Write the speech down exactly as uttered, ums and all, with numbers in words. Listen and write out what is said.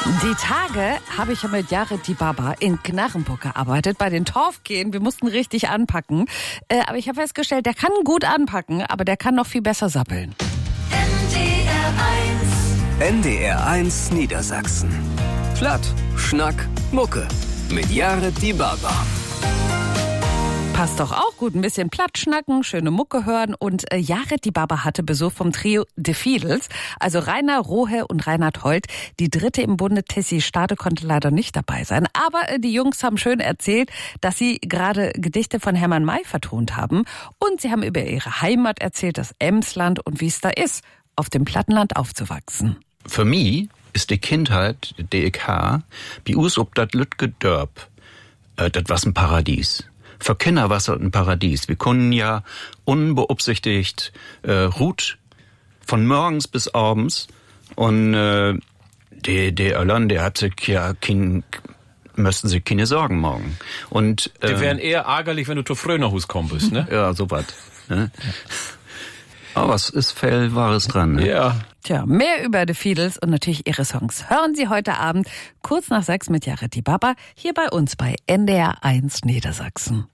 Die Tage habe ich ja mit Jared Die Baba in Knarrenburg gearbeitet, bei den Torfgehen. Wir mussten richtig anpacken. Äh, aber ich habe festgestellt, der kann gut anpacken, aber der kann noch viel besser sappeln. N D R eins N D R eins Niedersachsen. Platt, Schnack, Mucke. Mit Jared Die Baba. Passt doch auch gut. Ein bisschen platt schnacken, schöne Mucke hören. Und äh, Jared Die Baba hatte Besuch vom Trio The Fiedels. Also Rainer Rohe und Reinhard Holt. Die dritte im Bunde, Tessie Stade, konnte leider nicht dabei sein. Aber äh, die Jungs haben schön erzählt, dass sie gerade Gedichte von Hermann May vertont haben. Und sie haben über ihre Heimat erzählt, das Emsland und wie es da ist, auf dem Plattenland aufzuwachsen. Für mich ist die Kindheit, die ich habe, bei uns ob das Lütge Dörp, äh, das was ein Paradies. Für Kinder war es ein Paradies. Wir konnten ja unbeabsichtigt äh, ruht von morgens bis abends und äh, der der Irland, der hat sich ja kein, müssten sich keine Sorgen machen. Und äh, die wären eher ärgerlich, wenn du zu früh nach Hus kommen bist, ne? Ja, so was. Ne? Aber es ist viel Wahres dran, ne? Ja. Tja, mehr über The Fiedels und natürlich ihre Songs hören Sie heute Abend kurz nach sechs mit Jared Die Baba hier bei uns bei N D R eins Niedersachsen.